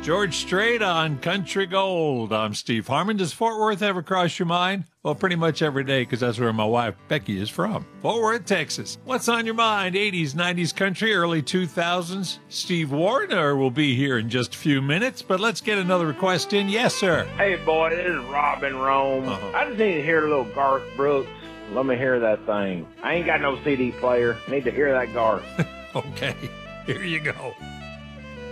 George Strait on Country Gold. I'm Steve Harmon. Does Fort Worth ever cross your mind? Well, pretty much every day, because that's where my wife, Becky, is from. Fort Worth, Texas. What's on your mind? 80s, 90s country, early 2000s. Steve Warner will be here in just a few minutes, but let's get another request in. Yes, sir. Hey, boy, this is Robin Rome. I just need to hear a little Garth Brooks. Let me hear that thing. I ain't got no CD player. Need to hear that Garth. Okay, here you go.